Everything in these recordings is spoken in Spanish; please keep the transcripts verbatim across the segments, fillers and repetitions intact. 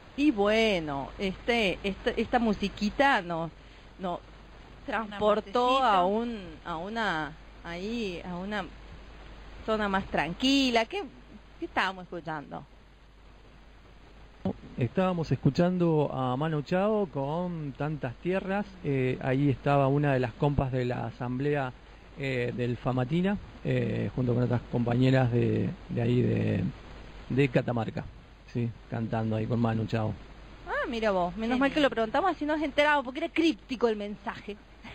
Y bueno, este, este esta musiquita nos, nos transportó a un, a una, ahí, a una zona más tranquila. ¿Qué, qué estábamos escuchando? Estábamos escuchando a Manu Chao con Tantas Tierras. Eh, ahí estaba una de las compas de la asamblea eh, del Famatina, eh, junto con otras compañeras de, de ahí de, de Catamarca, sí, cantando ahí con Manu Chao. Ah, mira vos, menos mal que lo preguntamos, así nos enteramos, porque era críptico el mensaje.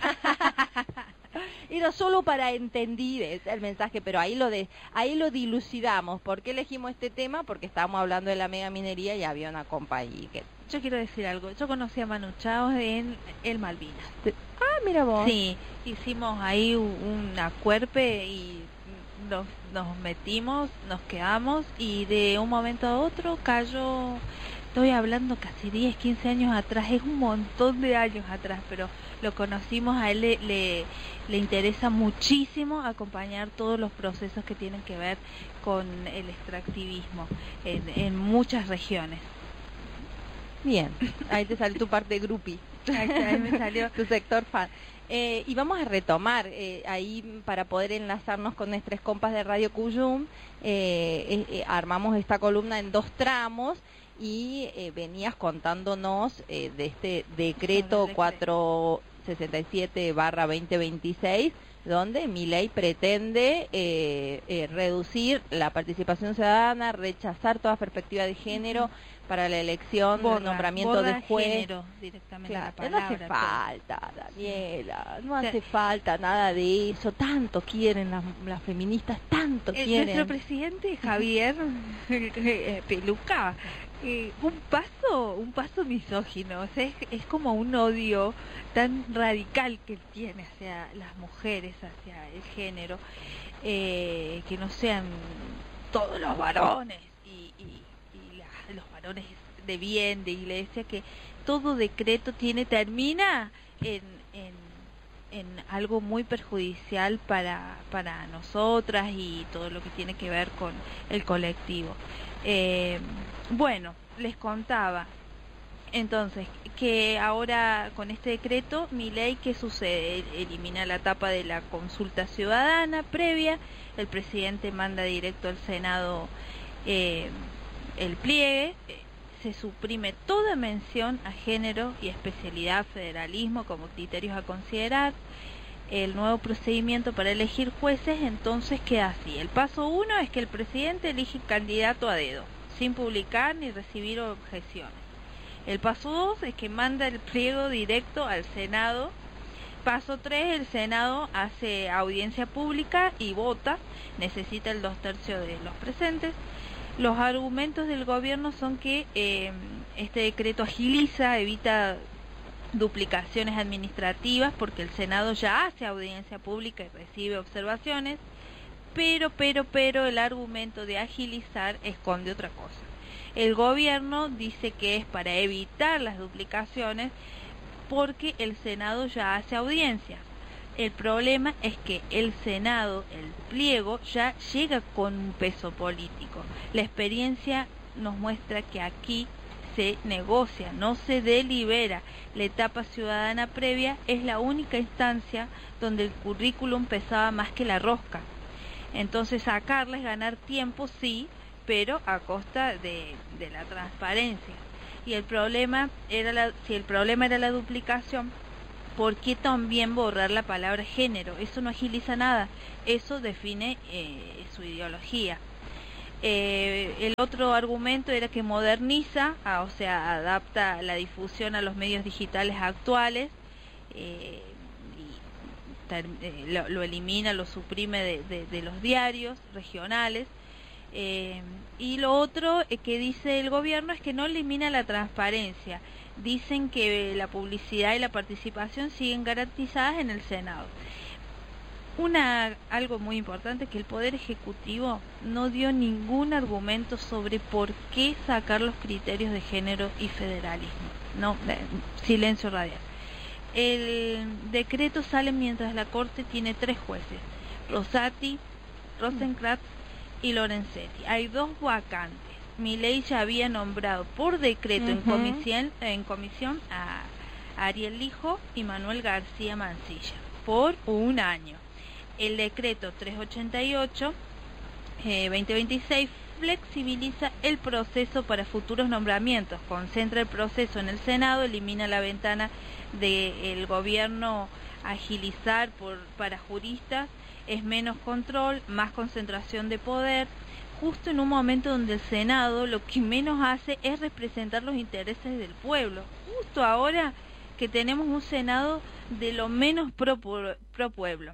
Era solo para entender el mensaje, pero ahí lo de ahí lo dilucidamos. ¿Por qué elegimos este tema? Porque estábamos hablando de la mega minería y había una compa ahí que... Yo quiero decir algo, yo conocí a Manu Chao en el Malvinas. Ah, mira vos. Sí, hicimos ahí un acuerpe y nos, nos metimos, nos quedamos y de un momento a otro cayó... Estoy hablando casi diez, quince años atrás, es un montón de años atrás, pero lo conocimos, a él le, le, le interesa muchísimo acompañar todos los procesos que tienen que ver con el extractivismo en, en muchas regiones. Bien, ahí te salió tu parte groupie, ahí, ahí me salió tu sector fan. Eh, y vamos a retomar eh, ahí para poder enlazarnos con nuestras compas de Radio Cuyum. Eh, eh, armamos esta columna en dos tramos y eh, venías contándonos eh, de este decreto cuatrocientos sesenta y siete barra veinte veintiséis, donde Milei pretende eh, eh, reducir la participación ciudadana, rechazar toda perspectiva de género para la elección, borra, el nombramiento borra de juez. Género, directamente claro, la palabra, no hace pero... falta, Daniela, no o sea, hace falta nada de eso, tanto quieren las, las feministas, tanto el, quieren. Nuestro presidente Javier Peluca, eh, un paso, un paso misógino, o sea, es, es como un odio tan radical que él tiene hacia las mujeres, hacia el género, eh, que no sean todos los varones y, y, y la, los varones de bien, de iglesia, que todo decreto tiene, termina en, en, en algo muy perjudicial para, para nosotras y todo lo que tiene que ver con el colectivo. Eh, bueno, les contaba entonces que ahora con este decreto, Milei, ¿qué sucede? Elimina la etapa de la consulta ciudadana previa, el presidente manda directo al Senado eh, el pliegue, eh, se suprime toda mención a género y especialidad, federalismo como criterios a considerar. El nuevo procedimiento para elegir jueces entonces queda así. El paso uno es que el presidente elige candidato a dedo, sin publicar ni recibir objeciones. El paso dos es que manda el pliego directo al Senado. Paso tres, el Senado hace audiencia pública y vota, necesita el dos tercios de los presentes. Los argumentos del gobierno son que eh, este decreto agiliza, evita duplicaciones administrativas porque el Senado ya hace audiencia pública y recibe observaciones, pero, pero, pero el argumento de agilizar esconde otra cosa. El gobierno dice que es para evitar las duplicaciones porque el Senado ya hace audiencias. El problema es que el Senado, el pliego, ya llega con un peso político. La experiencia nos muestra que aquí se negocia, no se delibera. La etapa ciudadana previa es la única instancia donde el currículum pesaba más que la rosca. Entonces sacarla es ganar tiempo, sí, pero a costa de, de la transparencia. Y el problema era la, si el problema era la duplicación, ¿por qué también borrar la palabra género? Eso no agiliza nada, eso define eh, su ideología. Eh, el otro argumento era que moderniza, ah, o sea, adapta la difusión a los medios digitales actuales, eh, y ter, eh, lo, lo elimina, lo suprime de, de, de los diarios regionales. Eh, y lo otro eh, que dice el gobierno es que no elimina la transparencia. Dicen que la publicidad y la participación siguen garantizadas en el Senado. Una, algo muy importante, que el Poder Ejecutivo no dio ningún argumento sobre por qué sacar los criterios de género y federalismo. No, eh, silencio radial. El decreto sale mientras la Corte tiene tres jueces, Rosati, Rosenkrantz y Lorenzetti. Hay dos vacantes. Milei ya había nombrado por decreto uh-huh. en comisión, en comisión a Ariel Lijo y Manuel García Mancilla por un año. El decreto trescientos ochenta y ocho eh, veinte veintiséis flexibiliza el proceso para futuros nombramientos, concentra el proceso en el Senado, elimina la ventana del gobierno agilizar por, para juristas, es menos control, más concentración de poder, justo en un momento donde el Senado lo que menos hace es representar los intereses del pueblo, justo ahora que tenemos un Senado de lo menos pro, pro pueblo.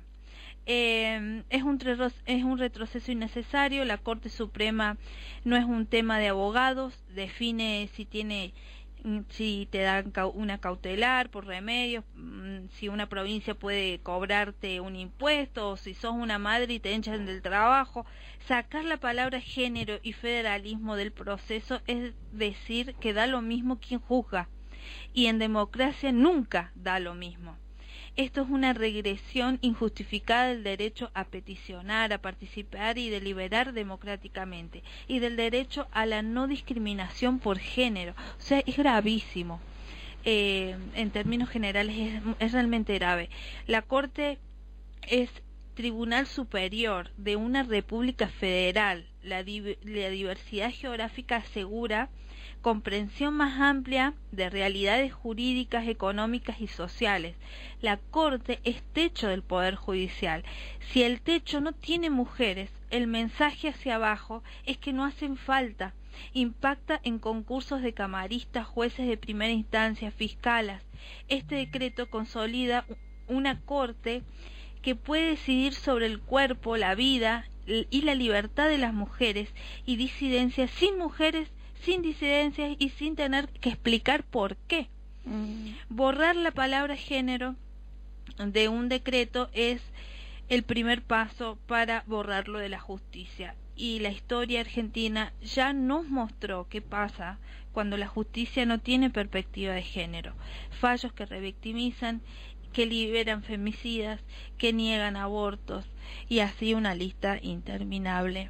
Eh, es un es un retroceso innecesario. La Corte Suprema no es un tema de abogados, define si tiene si te dan una cautelar por remedios, si una provincia puede cobrarte un impuesto, o si sos una madre y te echan del trabajo. Sacar la palabra género y federalismo del proceso es decir que da lo mismo quien juzga, y en democracia nunca da lo mismo. Esto es una regresión injustificada del derecho a peticionar, a participar y deliberar democráticamente, y del derecho a la no discriminación por género. O sea, es gravísimo. Eh, en términos generales es, es realmente grave. La Corte es Tribunal Superior de una república federal. La, di- la diversidad geográfica asegura comprensión más amplia de realidades jurídicas, económicas y sociales. La Corte es techo del Poder Judicial. Si el techo no tiene mujeres, el mensaje hacia abajo es que no hacen falta. Impacta en concursos de camaristas, jueces de primera instancia, fiscalas. Este decreto consolida una Corte que puede decidir sobre el cuerpo, la vida y la libertad de las mujeres y disidencias sin mujeres, sin disidencias y sin tener que explicar por qué. Mm. Borrar la palabra género de un decreto es el primer paso para borrarlo de la justicia. Y la historia argentina ya nos mostró qué pasa cuando la justicia no tiene perspectiva de género. Fallos que revictimizan, que liberan femicidas, que niegan abortos, y así una lista interminable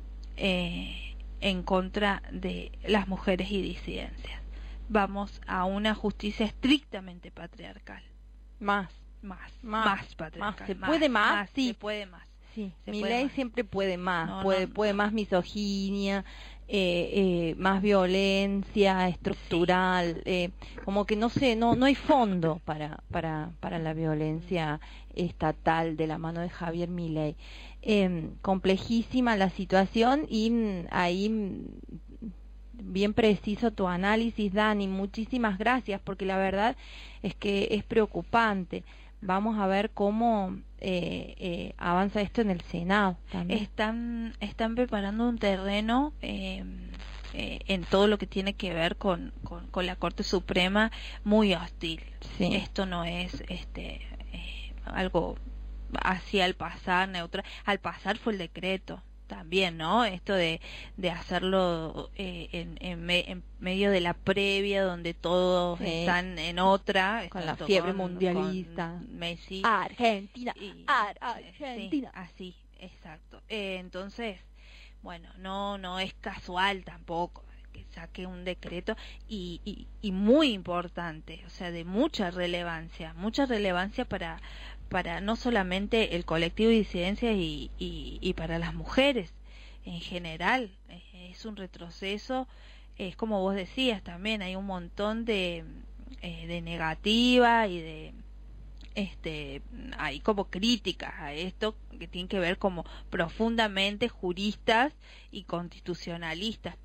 eh, en contra de las mujeres y disidencias. Vamos a una justicia estrictamente patriarcal. Más. Más, más, más patriarcal. Más. ¿Se puede más? más Sí. Se puede más. Sí, Se mi puede ley más. siempre puede más, No, puede, no, puede no. más misoginia, eh, eh, más violencia estructural, eh, como que no sé, no, no hay fondo para, para, para la violencia estatal de la mano de Javier Milei. Eh, complejísima la situación y mm, ahí mm, bien preciso tu análisis, Dani, muchísimas gracias, porque la verdad es que es preocupante. Vamos a ver cómo eh, eh, avanza esto en el Senado también. Están, están preparando un terreno eh, eh, en todo lo que tiene que ver con, con, con la Corte Suprema muy hostil. Sí. Esto no es este eh, algo así al pasar, neutral. Al pasar fue el decreto también, ¿no? Esto de, de hacerlo eh, en, en, me, en medio de la previa, donde todos sí. están en otra, con la exacto, fiebre con, mundialista. con Messi, Argentina, y, Ar Argentina. sí, así, exacto. Eh, entonces, bueno, no, no es casual tampoco que saque un decreto y, y, y muy importante, o sea, de mucha relevancia, mucha relevancia para para no solamente el colectivo de disidencias y, y, y para las mujeres en general. Es un retroceso, es como vos decías también, hay un montón de, eh, de negativa y de este hay como críticas a esto que tienen que ver como profundamente juristas y constitucionalistas,